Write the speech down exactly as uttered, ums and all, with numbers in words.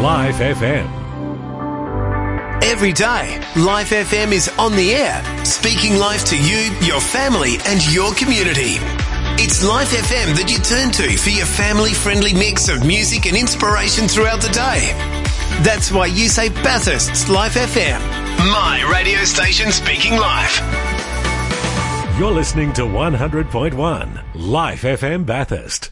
Life F M. Every day, Life F M is on the air, speaking life to you, your family and your community. It's Life F M that you turn to for your family-friendly mix of music and inspiration throughout the day. That's why you say Bathurst's Life F M, my radio station speaking life. You're listening to one hundred point one Life F M Bathurst.